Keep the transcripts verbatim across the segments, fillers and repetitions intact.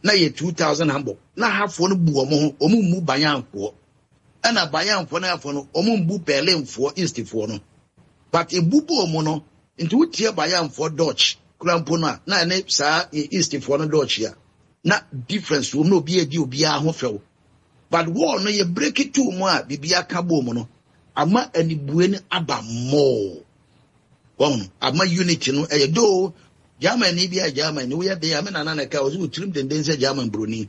na ye two thousand hambo na hafo no bu omo omo mu banyanfo ana banyanfo na hafo no omo mbu Berlinfo Eastfo no but ebubu omo no nti wutie banyanfo Dutch kurampo no na ne sa Eastfo no Dutch ya na difference wo no obi edi obi a ho few but war no ye break it to mo a bibia ka bo mo no ama anibue ni aba mo won ama unity no e do Germany bia Germany we dey am na na ka o zu trim den den se German broni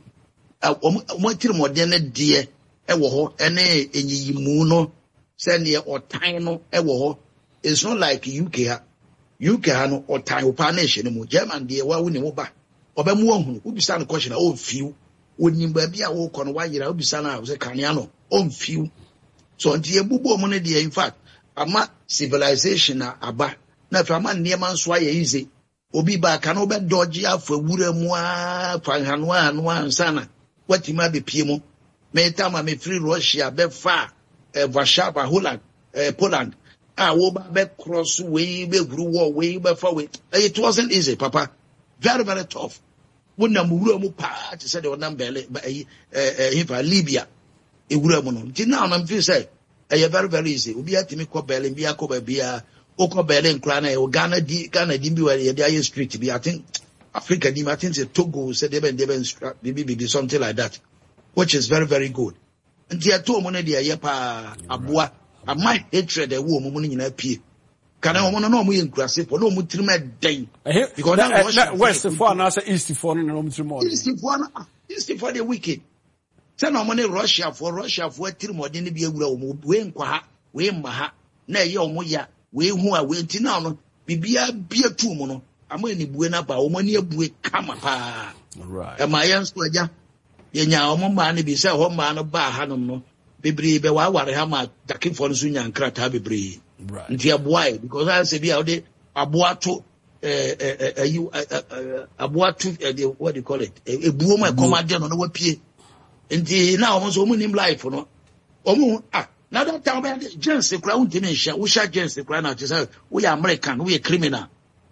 o trim modern de e wo ho ene enyiyimu no se ne otan no e wo ho it's not like U K ha U K ha no otan opa na ehye mu German de wa woni mo ba oba mu ohunu ubisa no question o fiu wonim ba bia wo kɔ no wa yira ubisa na se kanea no o fiu so nti ebubo mo ne de in fact ama civilization na aba na fa ma niema nso aye easy obi ba ka no be dodge afa wura mu a fa hanu anu ansana watima be pie mu me tama me free Russia be fa eh, Warszawa Holland eh, Poland ah wo ba be cross way be guru war way be fa way it wasn't easy papa very very tough wona mu wura mu pa ti say the one bele eh eh eh Libya e wura mu no ti now na feel say eh very very easy obi atimi ko bele bi akoba bia Oko Berlin Krana, Ghana, di Ghana, Dimbi, where the street be. I think Africa, I think the Togo said they been maybe something like that, which is very, very good. And the two money, the Ayapa, Abua, a my hatred, a woman in a P. Can I want to know me in Grassy for no Mutrimed day? Because that West of one, answer East for no Mutrimed. East for one, East for the wicked. Send no money Russia for Russia for Timo, didn't be a way in Kwaha, way in Maha, nay, yo, moya. We who are waiting now, no, Bibia be a two mono. I'm going to buena ba, omani a bue kama pa. Right. And my answer, ya, yenya, omani be say, home man of bar hanum no. Bibri be wa ware hama, taking for Sunya and Krata bibri. Right. And tia boy, because I say be out there, a boato, eh, you, a boato, what do you call it? A booma commander on our pie. And the now almost woman in life, no. Omo, ah. Now that time, James the Crown Dimension, we shall James the Crown out to say, we are American, we are criminal.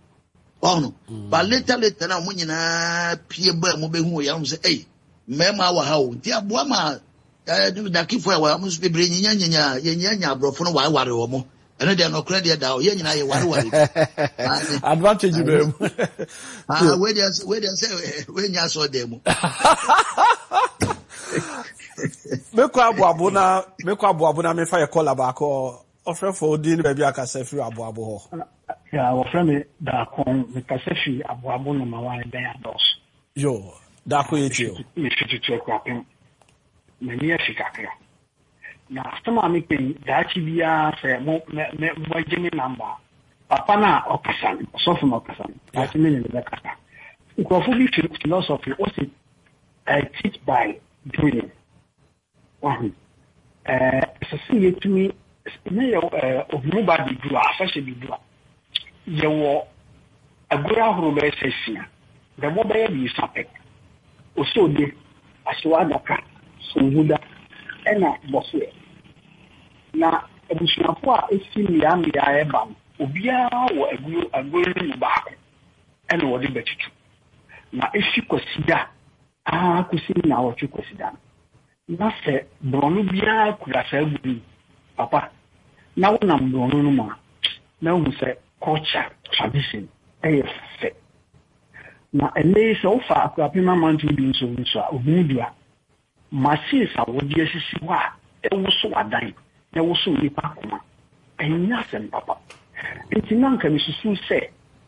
Oh no. Mm. But later, later, now when you na Pierre Mobile, who I say, hey, Mema, how, dear Boama, I do that keep for a while, must be bringing Yanya, Yanya, bro, for a while, Wariomo, and then no credit down, Yanya, what advantage of them. Ah, where does, where does say, when you saw them. Mekwa abu abu na mekwa abu abu na me fa ye call back or offer for din baby aka say free abu abu ho. Yeah, offer me da kon me ka say free abu abu no ma wan ben ados. Yo, da ko yetio. Me fitu to kwapem. Me ni afika na after me pen da chi bia say mo me mo jemi number. Papa na okasan, so for okasan. Da chi me ni be kaka. Ko fu bi philosophy o say I teach by doing. One, uh, so see it to me, of nobody do, such a big do. You were a good hour session. The mobile is something. Also, the Aswadaka, so would and a bossway. Now, a bushapua is seen the army I am, Ubia or a good back, and what the better. Now, if you consider, ah, could see now what you consider. Na se bronu bia kura se gudi papa na wona bronu no ma na hu se culture tradition eh fe na ele so fa akwa pima mantu bi nso nso a ohudua machine sa wodi asisi wa e wuso wadan e wuso nipa koma enya se papa enti na nka misusu se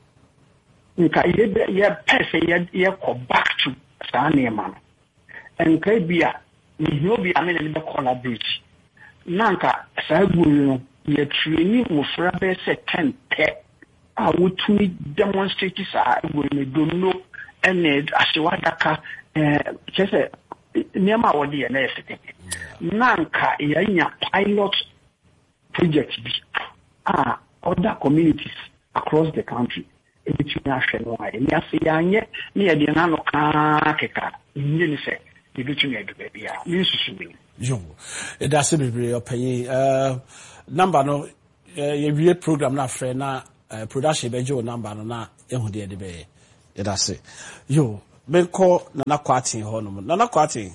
nka ye ye pese ye ye ko back to sa na ema no enka bia you be a man in the corner bridge. Nanka, Sabu, ye training will forever say ten pet. I would to demonstrate this. I will don't know any Aswadaka, just a near my idea and everything. Nanka, yanya pilot project. Ah, other communities across the country. Between us and why. Yes, Yanya, near the Nanoka, you say. Yo, that's a very pay. Uh, number no, uh, program na friend na production be jo number no na ehun de de be. That's it. Yo, Benko Nana Kwati Honum. Nana Kwati.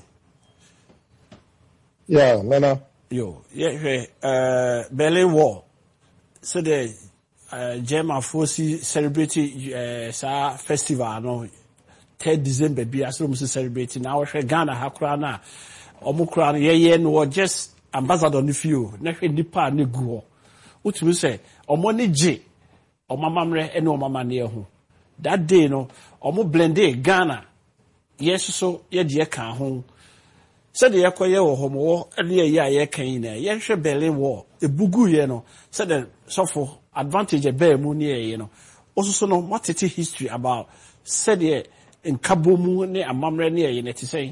Yeah, Nana. Yo, yeah, uh, Berlin War. So the uh, German Forces celebrating uh, sa festival no third December be as we celebrating now we Ghana hakra na omukra no ye no just ambassador no few na hwe nipa na gu ho utumi say omo ne je omamamre ene omama ne ho that day no omo blended Ghana yes so ye de ka ho said the yakoye wo homo ene ye ya ye kan na ye hwe Berlin War ebugu ye no said the suffer advantage e bear mu ne ye no also so no what it history about said the in kabomu ne amamre ne ye ne ti say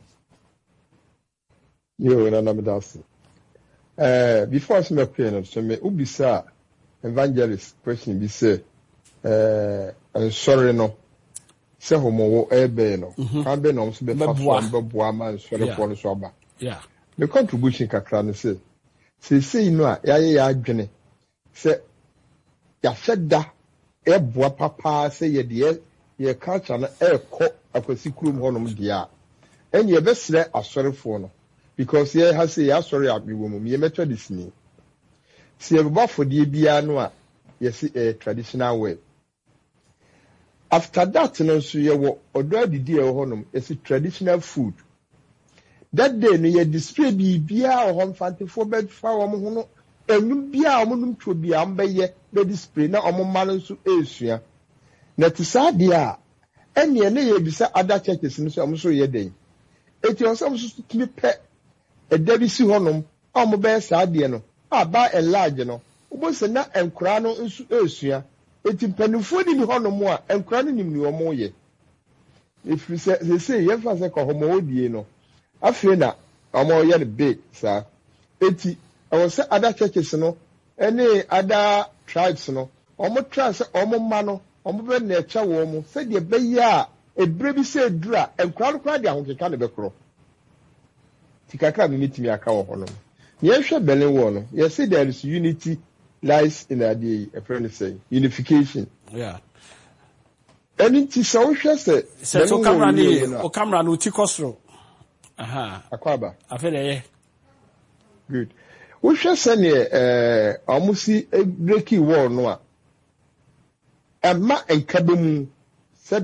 yo na na medasi eh before I me pay no so me ubisa evangelist question be say eh and sorry no say homo wo ebe no kan be no so be fa so be boa man sorry for no so aba yeah the contribution kakra no say say say no a ya ya adwene say ya feda e boa papa say ye de ye culture na e ko akwasi kurum honom dia enye be sre asorefo no because ye ha say ya sorry abiwo mum ye methodist ni see everybody die bia no a yes a traditional way after that no so ye wo odo adidi e honom yes traditional food that day no ye display bi bia o hom fantefo be fa wo ho no enum bia o num tro bia am be ye be display na o ma no so esua na tisade a ene ne ye bisa other churches no so am so ye den eti on so so timi pe e dabi si honom a mo be saade no aba enlarge no ubo se na enkura no nso esua eti panifo ni honom a enkura no nim ni o mo ye if you say they say ye fa se ko homo odie no afre na omo ye the big sir eti I was say other churches no any other tribes no omo try say omo ma no omo be na echa wo mo say de be ya ebre bi say dura enkura no kwa de ahokeka ne be kro tikaka mi mitimi aka wo honom ye hwe Berlin War no ye say there is unity lies in the day a friend say unification yeah any ti so hwe say say to camera ni o camera no ti kosro aha akwaba afere ye good we hwe say ne eh amusi breaking war no a ema enkabemu